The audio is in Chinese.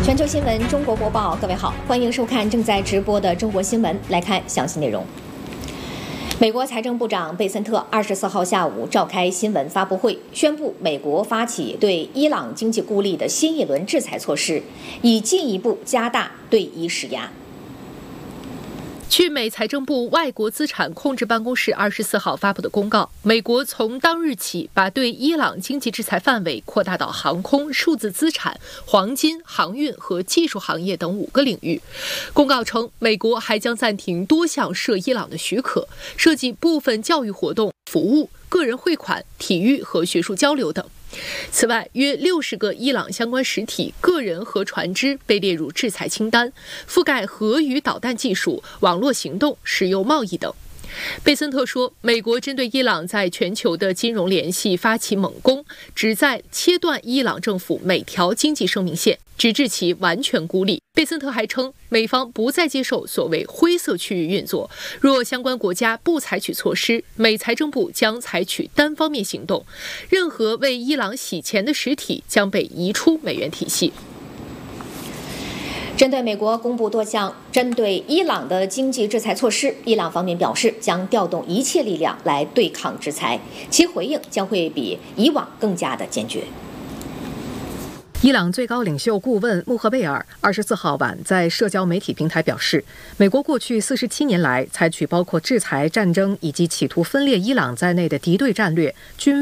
全球新闻中国播报，各位好，欢迎收看正在直播的中国新闻。来看详细内容。美国财政部长贝森特24号下午召开新闻发布会，宣布美国发起对伊朗经济孤立的新一轮制裁措施，以进一步加大对伊施压。 据美财政部外国资产控制办公室24号发布的公告，美国从当日起把对伊朗经济制裁范围扩大到航空、数字资产、黄金、航运和技术行业等5个领域。公告称，美国还将暂停多项涉伊朗的许可，涉及部分教育活动、服务、个人汇款、体育和学术交流等。此外，约60个伊朗相关实体、个人和船只被列入制裁清单，覆盖核与导弹技术、网络行动、石油贸易等。贝森特说，美国针对伊朗在全球的金融联系发起猛攻，旨在切断伊朗政府每条经济生命线，直至其完全孤立。贝森特还称，美方不再接受所谓灰色区域运作，若相关国家不采取措施，美财政部将采取单方面行动，任何为伊朗洗钱的实体将被移出美元体系。 针对美国公布多项针对伊朗的经济制裁措施，伊朗方面表示将调动一切力量来对抗制裁，其回应将会比以往更加的坚决。 伊朗最高领袖顾问穆赫贝尔24号晚在社交媒体平台表示，美国过去47年来采取包括制裁、战争以及企图分裂伊朗在内的敌对战略，均